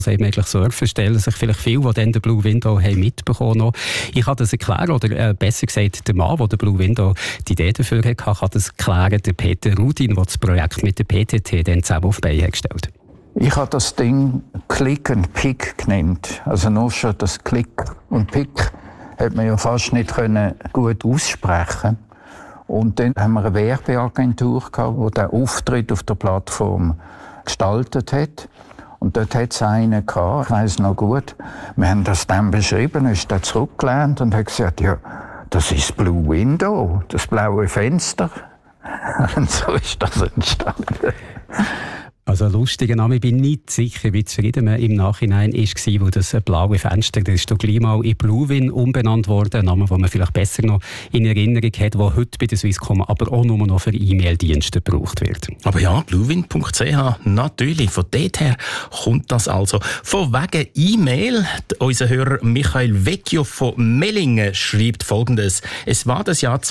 Eigentlich Surfer stellen sich vielleicht viel, die dann den Blue Window haben mitbekommen haben. Ich kann das erklären, oder besser gesagt, der Mann, der den Blue Window die Idee dafür hatte, kann das erklären, der Peter Rudin, der das Projekt mit der PTT dann zusammen auf die Beine gestellt hat. Ich habe das Ding Click and Pick genannt. Also nur schon das Click und Pick hat man ja fast nicht gut aussprechen. Und dann haben wir eine Werbeagentur gehabt, die den Auftritt auf der Plattform gestaltet hat. Und dort hat es einen gehabt, ich weiss noch gut, wir haben das dann beschrieben, ist dann zurückgelehnt und hat gesagt, ja, das ist das Blue Window, das blaue Fenster. Und so ist das entstanden. Also ein lustiger Name. Ich bin nicht sicher, wie zufrieden man im Nachhinein war, wo das blaue Fenster, das ist doch gleich mal in Bluewin umbenannt worden. Ein Name, den man vielleicht besser noch in Erinnerung hat, der heute bei der Swisscom aber auch nur noch für E-Mail-Dienste gebraucht wird. Aber ja, bluewin.ch, natürlich. Von dort her kommt das also. Von wegen E-Mail. Unser Hörer Michael Vecchio von Mellingen schreibt Folgendes. Es war das Jahr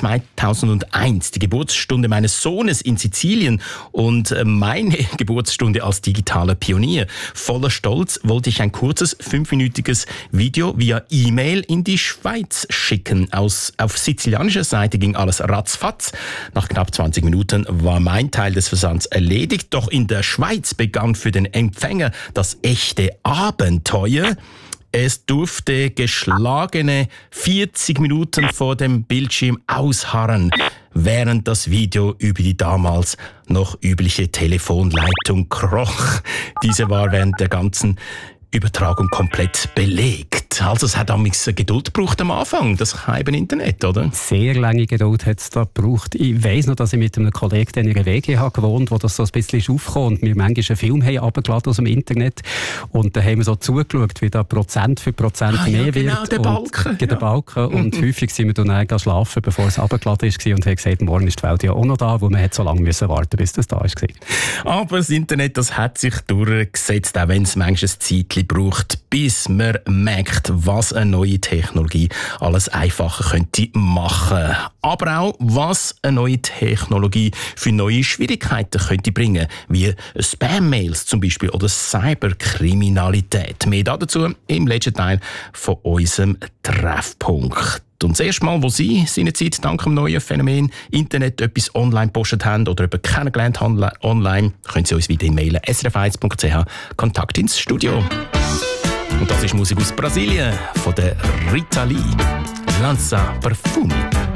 2001, die Geburtsstunde meines Sohnes in Sizilien und meine Geburtsstunde als digitaler Pionier. Voller Stolz wollte ich ein kurzes 5-minütiges Video via E-Mail in die Schweiz schicken. Auf sizilianischer Seite ging alles ratzfatz. Nach knapp 20 Minuten war mein Teil des Versands erledigt. Doch in der Schweiz begann für den Empfänger das echte Abenteuer. Es durfte geschlagene 40 Minuten vor dem Bildschirm ausharren, während das Video über die damals noch übliche Telefonleitung kroch. Diese war während der ganzen Übertragung komplett belegt. Also es hat damals Geduld gebraucht am Anfang, das halbe Internet, oder? Sehr lange Geduld hat es da gebraucht. Ich weiss noch, dass ich mit einem Kollegen in einer WG gewohnt habe, wo das so ein bisschen aufkam und wir manchmal einen Film haben runtergeladen aus dem Internet und da haben wir so zugeschaut, wie da Prozent für Prozent mehr genau, wird. Der Balken. Der Balken. Und häufig sind wir dann schlafen, bevor es runtergeladen war und haben gesagt, morgen ist die Welt ja auch noch da, wo man so lange warten, bis das da war. Aber das Internet, das hat sich durchgesetzt, auch wenn es manchmal ein Zeitchen braucht, bis man merkt, was eine neue Technologie alles einfacher könnte machen. Aber auch, was eine neue Technologie für neue Schwierigkeiten könnte bringen, wie Spam-Mails zum Beispiel oder Cyberkriminalität. Mehr dazu im letzten Teil von unserem Treffpunkt. Und das erste Mal, wo Sie seinerzeit dank dem neuen Phänomen Internet etwas online gepostet haben oder jemanden kennengelernt haben online, können Sie uns wieder e-mailen srf1.ch, Kontakt ins Studio. Und das ist Musik aus Brasilien von der Rita Lee. Lança Perfume.